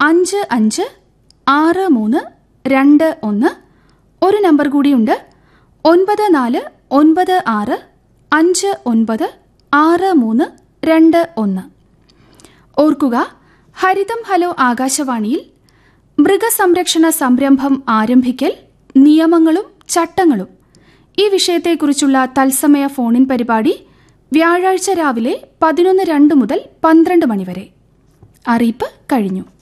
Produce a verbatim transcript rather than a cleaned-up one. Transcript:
അഞ്ച് അഞ്ച് ആറ് മൂന്ന് രണ്ട് ഒന്ന്. ഒരു നമ്പർ കൂടിയുണ്ട്, ഒൻപത് നാല് ഒൻപത് ആറ് അഞ്ച് ഒൻപത് ആറ് മൂന്ന് രണ്ട് ഒന്ന്. ഓർക്കുക, ഹരിതം ഹലോ ആകാശവാണിയിൽ മൃഗസംരക്ഷണ സംരംഭം ആരംഭിക്കൽ, നിയമങ്ങളും ചട്ടങ്ങളും ഈ വിഷയത്തെക്കുറിച്ചുള്ള തത്സമയ ഫോണിൻ പരിപാടി വ്യാഴാഴ്ച രാവിലെ പതിനൊന്ന് രണ്ട് മുതൽ പന്ത്രണ്ട് മണിവരെ. അറിയിപ്പ് കഴിഞ്ഞു.